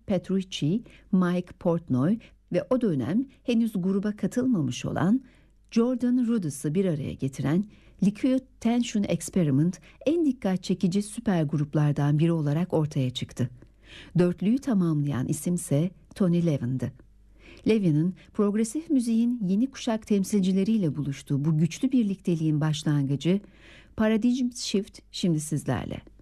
Petrucci, Mike Portnoy ve o dönem henüz gruba katılmamış olan Jordan Rudess'ı bir araya getiren Liquid Tension Experiment en dikkat çekici süper gruplardan biri olarak ortaya çıktı. Dörtlüyü tamamlayan isimse Tony Levin'di. Levin'in progresif müziğin yeni kuşak temsilcileriyle buluştuğu bu güçlü birlikteliğin başlangıcı Paradigm Shift şimdi sizlerle.